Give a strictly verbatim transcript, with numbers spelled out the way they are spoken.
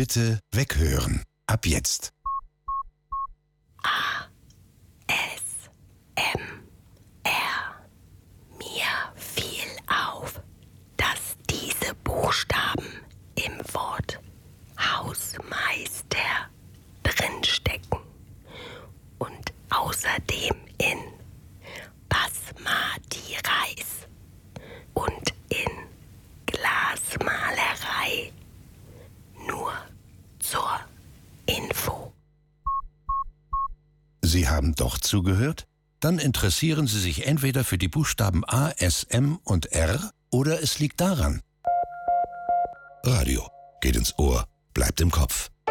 bitte weghören. Ab jetzt. A, S, M, R. Mir fiel auf, dass diese Buchstaben im Wort Hausmeister drinstecken und außerdem in Basmati Reis und in Glasmalerei. Nur zur Info. Sie haben doch zugehört? Dann interessieren Sie sich entweder für die Buchstaben A, S, M und R oder es liegt daran. Radio geht ins Ohr, bleibt im Kopf.